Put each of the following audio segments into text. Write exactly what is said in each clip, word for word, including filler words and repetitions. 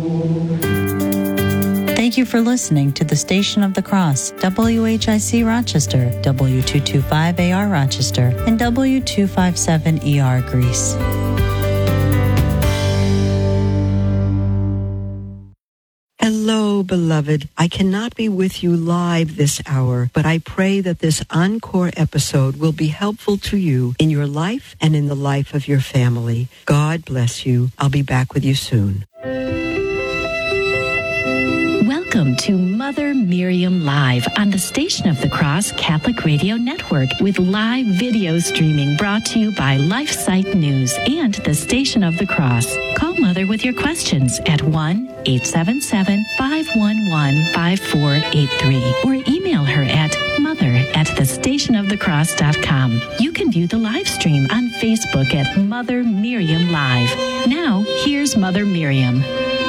Thank you for listening to the Station of the Cross, W H I C Rochester, W two twenty-five A R Rochester, and W two fifty-seven E R Greece. Hello, beloved. I cannot be with you live this hour, but I pray that this encore episode will be helpful to you in your life and in the life of your family. God bless you. I'll be back with you soon. Welcome to Mother Miriam Live on the Station of the Cross Catholic Radio Network with live video streaming brought to you by LifeSite News and the Station of the Cross. Call Mother with your questions at one eight seven seven, five one one, five four eight three or email her at mother at the station of the cross dot com. You can view the live stream on Facebook at Mother Miriam Live. Now, here's Mother Miriam.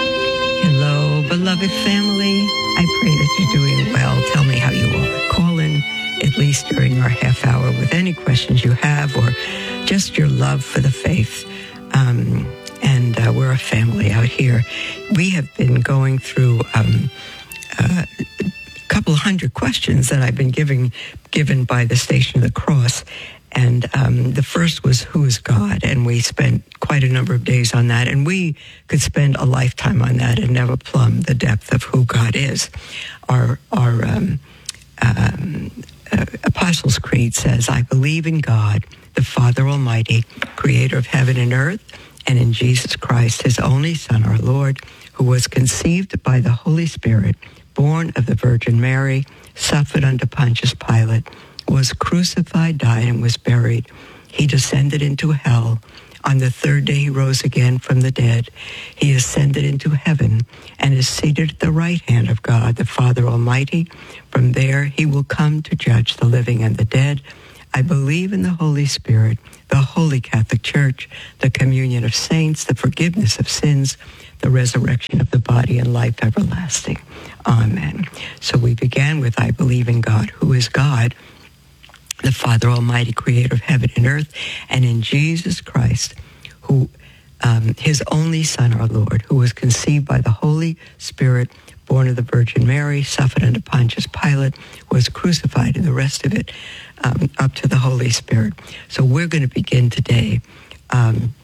Hello, beloved family. I pray that you're doing well. Tell me how you are. Call in at least during our half hour with any questions you have or just your love for the faith. Um, and uh, we're a family out here. We have been going through um, uh, a couple hundred questions that I've been giving, given by the Station of the Cross. And um, the first was, who is God? And we spent quite a number of days on that. And we could spend a lifetime on that and never plumb the depth of who God is. Our, our um, um, uh, Apostles' Creed says, I believe in God, the Father Almighty, creator of heaven and earth, and in Jesus Christ, his only Son, our Lord, who was conceived by the Holy Spirit, born of the Virgin Mary, suffered under Pontius Pilate, was crucified, died, and was buried. He descended into hell. On the third day he rose again from the dead. He ascended into heaven and is seated at the right hand of God, the Father Almighty. From there he will come to judge the living and the dead. I believe in the Holy Spirit, the Holy Catholic Church, the communion of saints, the forgiveness of sins, the resurrection of the body, and life everlasting. Amen. So we began with, I believe in God, who is God, the Father Almighty, creator of heaven and earth, and in Jesus Christ, who um, his only Son, our Lord, who was conceived by the Holy Spirit, born of the Virgin Mary, suffered under Pontius Pilate, was crucified, and the rest of it um, up to the Holy Spirit. So we're going to begin today um,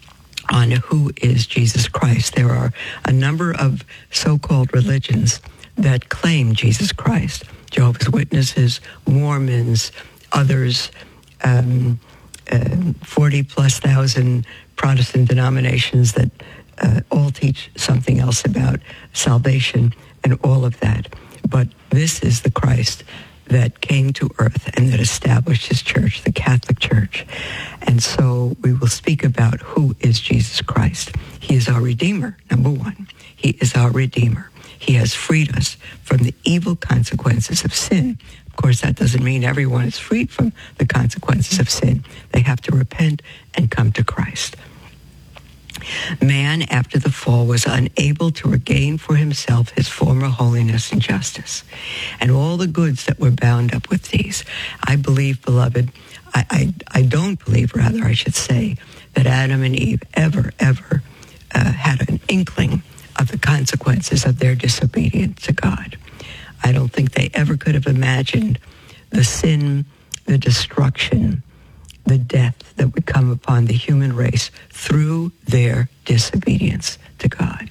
on who is Jesus Christ. There are a number of so-called religions that claim Jesus Christ. Jehovah's Witnesses, Mormons, others, um, uh, forty plus thousand Protestant denominations that uh, all teach something else about salvation and all of that. But this is the Christ that came to earth and that established his church, the Catholic Church. And so we will speak about who is Jesus Christ. He is our Redeemer, number one. He is our Redeemer. He has freed us from the evil consequences of sin. Of course, that doesn't mean everyone is freed from the consequences of sin. They have to repent and come to Christ. Man, after the fall, was unable to regain for himself his former holiness and justice, and all the goods that were bound up with these. I believe, beloved, I, I, I don't believe, rather, I should say, that Adam and Eve ever, ever uh, had an inkling of the consequences of their disobedience to God. I don't think they ever could have imagined the sin, the destruction, the death that would come upon the human race through their disobedience to God.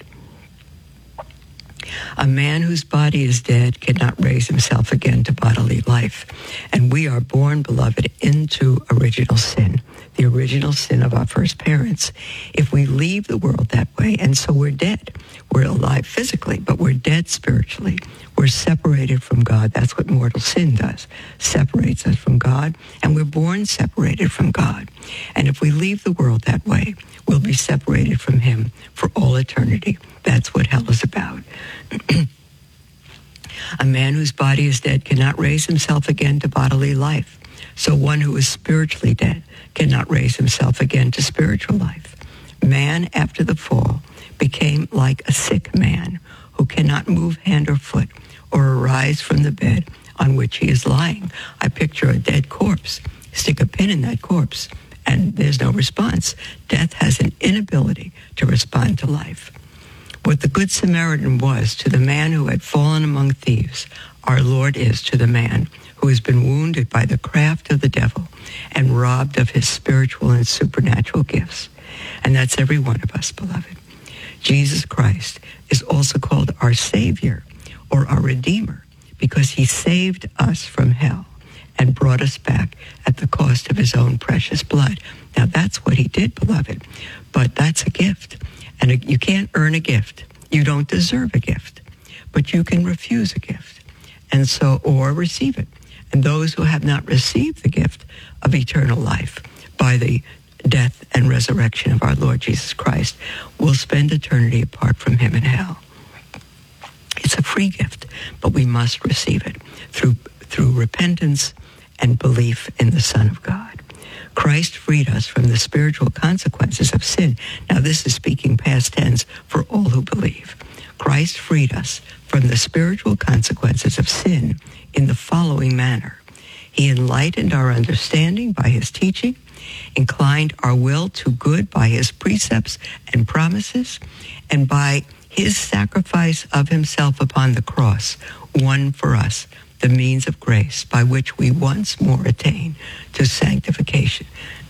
A man whose body is dead cannot raise himself again to bodily life. And we are born, beloved, into original sin, the original sin of our first parents. If we leave the world that way, and so we're dead. We're alive physically, but we're dead spiritually. We're separated from God. That's what mortal sin does, separates us from God, and we're born separated from God. And if we leave the world that way, we'll be separated from him for all eternity. That's what hell is about. A man whose body is dead cannot raise himself again to bodily life. So one who is spiritually dead cannot raise himself again to spiritual life. Man, after the fall, became like a sick man who cannot move hand or foot or arise from the bed on which he is lying. I picture a dead corpse. Stick a pin in that corpse, and there's no response. Death has an inability to respond to life. What the Good Samaritan was to the man who had fallen among thieves, our Lord is to the man who has been wounded by the craft of the devil and robbed of his spiritual and supernatural gifts. And that's every one of us, beloved. Jesus Christ is also called our Savior or our Redeemer because he saved us from hell and brought us back at the cost of his own precious blood. Now, that's what he did, beloved, but that's a gift. And you can't earn a gift. You don't deserve a gift, but you can refuse a gift, and so or receive it. And those who have not received the gift of eternal life by the death and resurrection of our Lord Jesus Christ will spend eternity apart from him in hell. It's a free gift, but we must receive it through through repentance and belief in the Son of God. Christ freed us from the spiritual consequences of sin. Now, this is speaking past tense for all who believe. Christ freed us from the spiritual consequences of sin in the following manner. He enlightened our understanding by his teaching, inclined our will to good by his precepts and promises, and by his sacrifice of himself upon the cross, won for us the means of grace by which we once more attain to sanctification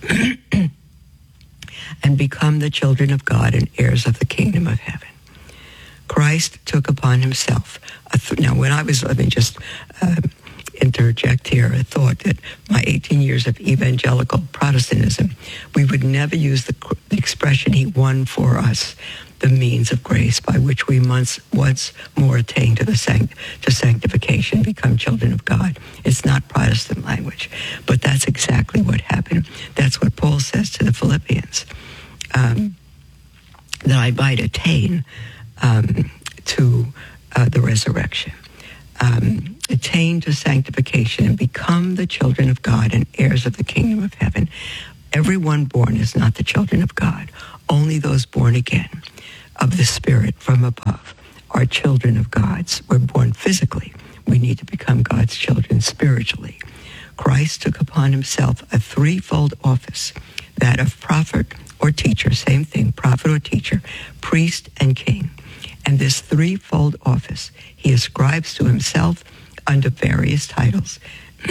and become the children of God and heirs of the kingdom of heaven. Christ took upon himself. A th- now, when I was, let me just um, interject here, a thought that my eighteen years of evangelical Protestantism, we would never use the, the expression he won for us the means of grace by which we once, once more attain to the sanct- to sanctification, become children of God. It's not Protestant language, but that's exactly what happened. That's what Paul says to the Philippians, um, that I might attain um, to uh, the resurrection, um, attain to sanctification and become the children of God and heirs of the kingdom of heaven. Everyone born is not the children of God. Only those born again of the Spirit from above are children of God's. We're born physically. We need to become God's children spiritually. Christ took upon himself a threefold office, that of prophet or teacher, same thing, prophet or teacher, priest and king. And this threefold office he ascribes to himself under various titles.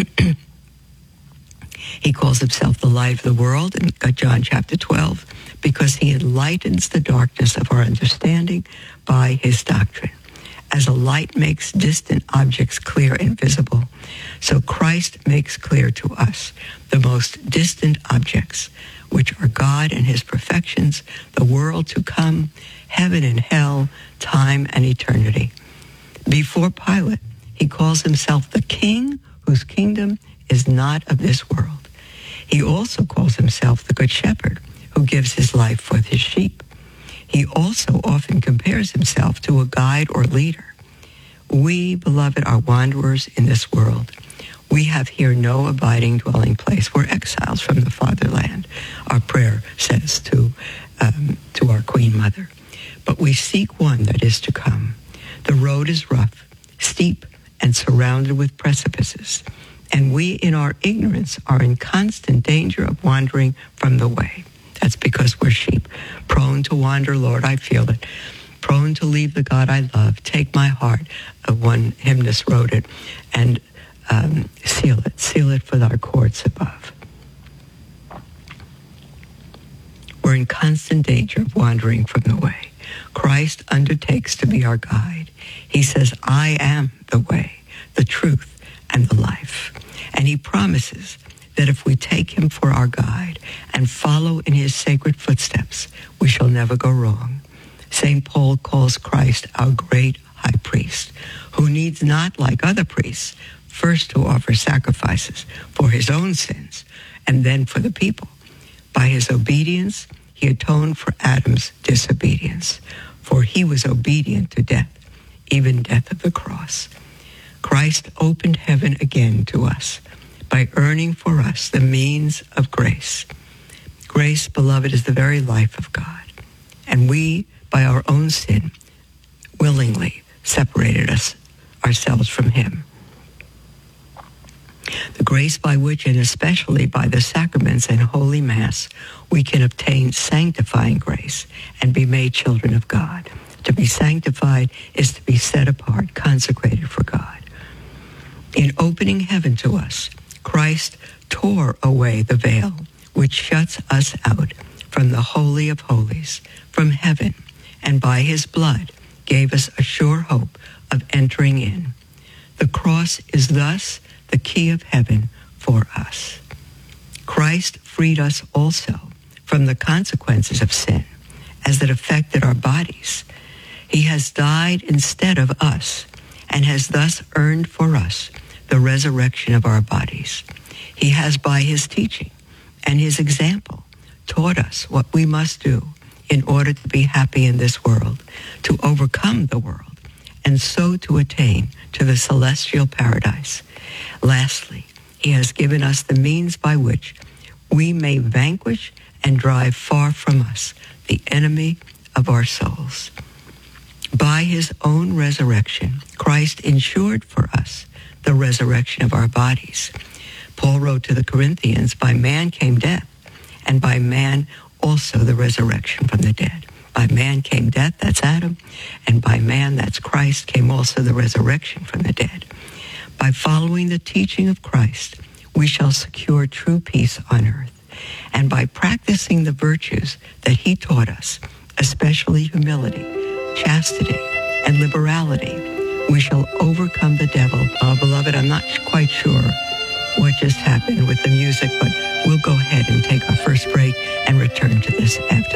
He calls himself the light of the world in John chapter twelve, because he enlightens the darkness of our understanding by his doctrine. As a light makes distant objects clear and visible, so Christ makes clear to us the most distant objects, which are God and his perfections, the world to come, heaven and hell, time and eternity. Before Pilate, he calls himself the King whose kingdom is not of this world. He also calls himself the Good Shepherd, who gives his life for his sheep. He also often compares himself to a guide or leader. We, beloved, are wanderers in this world. We have here no abiding dwelling place. We're exiles from the fatherland, our prayer says to, um, to our Queen Mother. But we seek one that is to come. The road is rough, steep, and surrounded with precipices. And we, in our ignorance, are in constant danger of wandering from the way. That's because we're sheep, prone to wander, Lord, I feel it. Prone to leave the God I love. Take my heart, uh, one hymnist wrote it, and um, seal it. Seal it for our courts above. We're in constant danger of wandering from the way. Christ undertakes to be our guide. He says, I am the way, the truth, and the life. And he promises that if we take him for our guide and follow in his sacred footsteps, we shall never go wrong. Saint Paul calls Christ our great high priest, who needs not, like other priests, first to offer sacrifices for his own sins and then for the people. By his obedience, he atoned for Adam's disobedience, for he was obedient to death, even death of the cross. Christ opened heaven again to us by earning for us the means of grace. Grace, beloved, is the very life of God. And we, by our own sin, willingly separated us ourselves from him. The grace by which, and especially by the sacraments and Holy Mass, we can obtain sanctifying grace and be made children of God. To be sanctified is to be set apart, consecrated for God. In opening heaven to us, Christ tore away the veil which shuts us out from the Holy of Holies, from heaven, and by his blood gave us a sure hope of entering in. The cross is thus the key of heaven for us. Christ freed us also from the consequences of sin as it affected our bodies. He has died instead of us and has thus earned for us the resurrection of our bodies. He has, by his teaching and his example, taught us what we must do in order to be happy in this world, to overcome the world, and so to attain to the celestial paradise. Lastly, he has given us the means by which we may vanquish and drive far from us the enemy of our souls. By his own resurrection, Christ ensured for us the resurrection of our bodies. Paul wrote to the Corinthians, by man came death, and by man also the resurrection from the dead. By man came death, that's Adam, and by man, that's Christ, came also the resurrection from the dead. By following the teaching of Christ, we shall secure true peace on earth. And by practicing the virtues that he taught us, especially humility, chastity, and liberality, we shall overcome the devil. Oh, beloved, I'm not quite sure what just happened with the music, but we'll go ahead and take our first break and return to this after